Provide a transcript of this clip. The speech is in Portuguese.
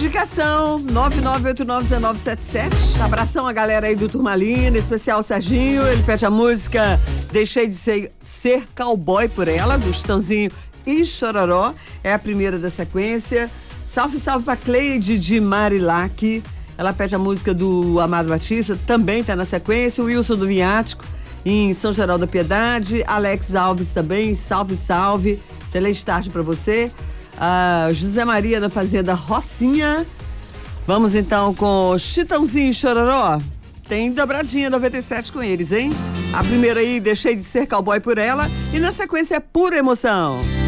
Indicação 99891977. Abração a galera aí do Turmalina, especial Serginho. Ele pede a música Deixei de Ser Cowboy por Ela, do Chitãozinho e Chororó. É a primeira da sequência. Salve, salve pra Cleide de Marilac. Ela pede a música do Amado Batista, também tá na sequência. O Wilson do Viático, em São Geraldo da Piedade. Alex Alves também, salve, salve. Excelente tarde pra você. José Maria da Fazenda Rocinha. Vamos então com Chitãozinho e Chororó. Tem dobradinha 97 com eles, hein? A primeira aí, Deixei de Ser Cowboy por Ela. E na sequência é Pura Emoção.